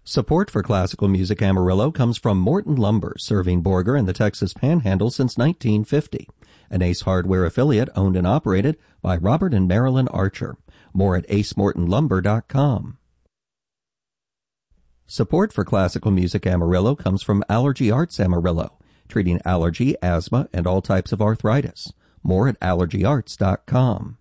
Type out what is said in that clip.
Support for Classical Music Amarillo comes from Morton Lumber, serving Borger and the Texas Panhandle since 1950. An Ace Hardware affiliate owned and operated by Robert and Marilyn Archer. More at acemortonlumber.com. Support for Classical Music Amarillo comes from Allergy Arts Amarillo, treating allergy, asthma, and all types of arthritis. More at allergyarts.com.